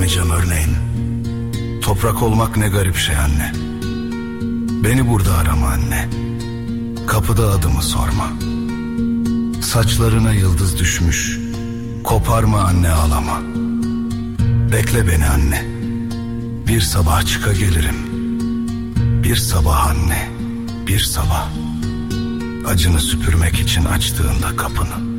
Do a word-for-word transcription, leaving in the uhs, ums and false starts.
sevmeyeceğim örneğin. Toprak olmak ne garip şey anne. Beni burada arama anne. Kapıda adımı sorma. Saçlarına yıldız düşmüş. Koparma anne, ağlama. Bekle beni anne. Bir sabah çıka gelirim. Bir sabah anne, bir sabah. Acını süpürmek için açtığında kapını.